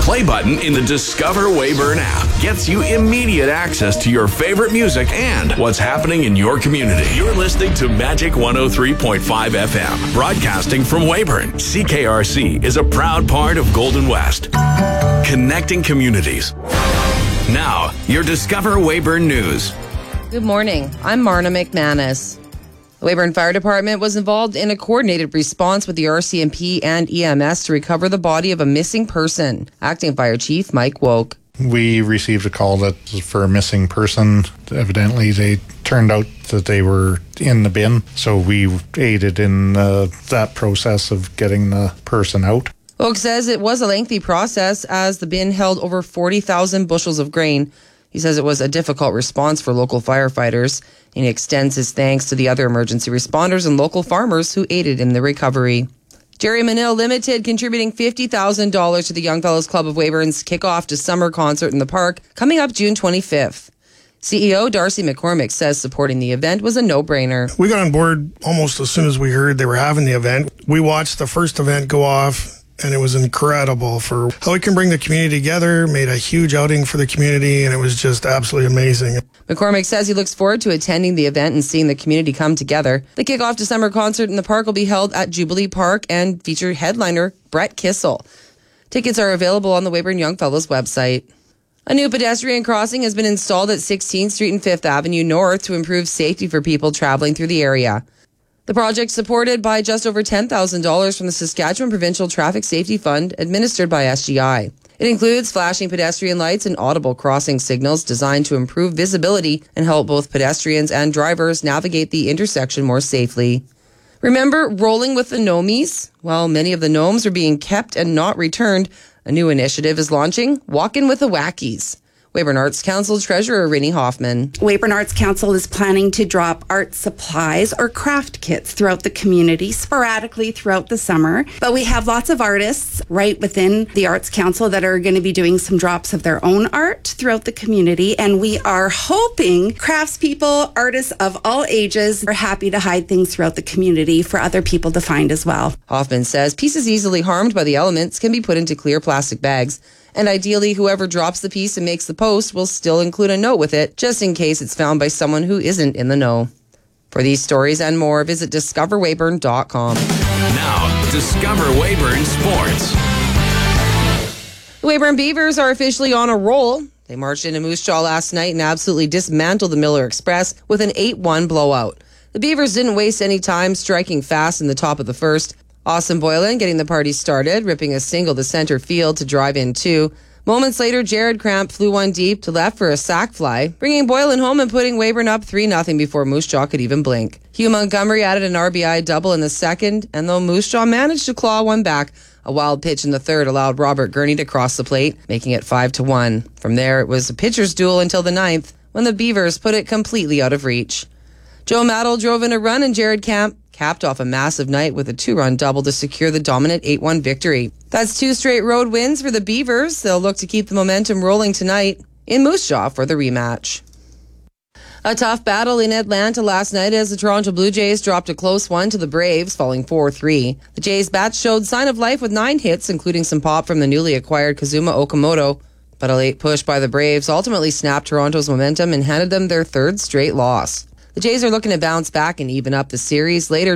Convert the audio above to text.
play button in the Discover Weyburn app gets you immediate access to your favorite music and what's happening in your community. You're listening to Magic 103.5 FM, broadcasting from Weyburn. CKRC is a proud part of Golden West, connecting communities. Now, your Discover Weyburn news. Good morning. I'm Marna McManus. The Weyburn Fire Department was involved in a coordinated response with the RCMP and EMS to recover the body of a missing person. Acting Fire Chief Mike Woke. We received a call that was for a missing person. Evidently, they turned out that they were in the bin, so we aided in that process of getting the person out. Woke says it was a lengthy process as the bin held over 40,000 bushels of grain. He says it was a difficult response for local firefighters, and he extends his thanks to the other emergency responders and local farmers who aided in the recovery. Jerry Manil Limited contributing $50,000 to the Young Fellows Club of Weyburn's kickoff to summer concert in the park coming up June 25th. CEO Darcy McCormick says supporting the event was a no-brainer. We got on board almost as soon as we heard they were having the event. We watched the first event go off, and it was incredible for how it can bring the community together, made a huge outing for the community, and it was just absolutely amazing. McCormick says he looks forward to attending the event and seeing the community come together. The kickoff to summer concert in the park will be held at Jubilee Park and feature headliner Brett Kissel. Tickets are available on the Weyburn Young Fellows website. A new pedestrian crossing has been installed at 16th Street and 5th Avenue North to improve safety for people traveling through the area. The project, supported by just over $10,000 from the Saskatchewan Provincial Traffic Safety Fund, administered by SGI. It includes flashing pedestrian lights and audible crossing signals designed to improve visibility and help both pedestrians and drivers navigate the intersection more safely. Remember rolling with the Gnomies? Well, many of the gnomes are being kept and not returned. A new initiative is launching, Walkin' with the Wackies. Weyburn Arts Council Treasurer Rinnie Hoffman. Weyburn Arts Council is planning to drop art supplies or craft kits throughout the community sporadically throughout the summer. But we have lots of artists right within the Arts Council that are going to be doing some drops of their own art throughout the community. And we are hoping craftspeople, artists of all ages are happy to hide things throughout the community for other people to find as well. Hoffman says pieces easily harmed by the elements can be put into clear plastic bags. And ideally, whoever drops the piece and makes the post will still include a note with it, just in case it's found by someone who isn't in the know. For these stories and more, visit discoverweyburn.com. Now, Discover Weyburn Sports. The Weyburn Beavers are officially on a roll. They marched into Moose Jaw last night and absolutely dismantled the Miller Express with an 8-1 blowout. The Beavers didn't waste any time, striking fast in the top of the first. Austin Boylan getting the party started, ripping a single to center field to drive in 2. Moments later, Jared Cramp flew one deep to left for a sac fly, bringing Boylan home and putting Weyburn up 3-0 before Moose Jaw could even blink. Hugh Montgomery added an RBI double in the second, and though Moose Jaw managed to claw one back, a wild pitch in the third allowed Robert Gurney to cross the plate, making it 5-1. From there, it was a pitcher's duel until the 9th, when the Beavers put it completely out of reach. Joe Maddle drove in a run, and Jared Camp capped off a massive night with a 2-run double to secure the dominant 8-1 victory. That's 2 straight road wins for the Beavers. They'll look to keep the momentum rolling tonight in Moose Jaw for the rematch. A tough battle in Atlanta last night as the Toronto Blue Jays dropped a close one to the Braves, falling 4-3. The Jays' bats showed sign of life with 9 hits, including some pop from the newly acquired Kazuma Okamoto. But a late push by the Braves ultimately snapped Toronto's momentum and handed them their 3rd straight loss. The Jays are looking to bounce back and even up the series later